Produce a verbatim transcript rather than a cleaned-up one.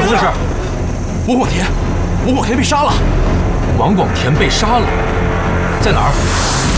么回事？ 王广田，王广田被杀了。 王广田被杀了，在哪儿？